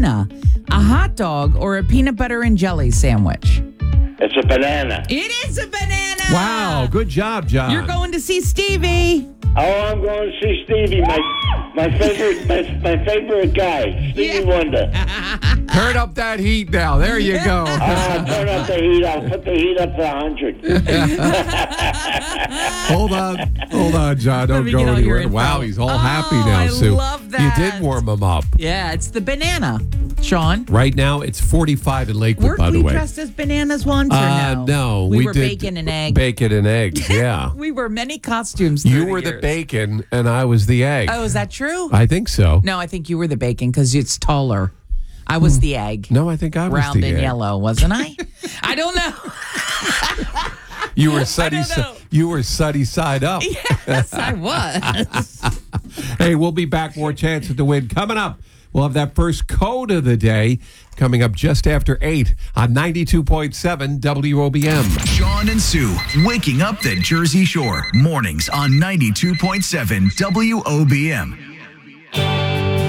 banana, a hot dog, or a peanut butter and jelly sandwich? It's a banana. It is a banana. Wow, good job, John. You're going to see Stevie. Oh, I'm going to see Stevie, my favorite guy, Stevie Wonder. Turn up that heat now. There you go. Turn up the heat. I'll put the heat up to 100. Hold on, John. Don't me go get all your anywhere. info. Wow, he's all happy now, I Sue. love that. You did warm him up. Yeah, it's the banana. Sean, Right now, it's 45 in Lakewood, weren't by the we way. dressed as bananas once or no? No, we were did bacon and egg. Bacon and eggs, yeah. We were many costumes. You through were the years. bacon, and I was the egg. Oh, is that true? I think so. No, I think you were the bacon because it's taller. I was the egg. No, I think I was Round the and egg. yellow, wasn't I? I don't know. You were sunny. don't know. You were sunny side up. Yes, I was. Hey, we'll be back. More chances to win coming up. We'll have that first code of the day coming up just after 8 on 92.7 WOBM. Sean and Sue, waking up the Jersey Shore. Mornings on 92.7 WOBM.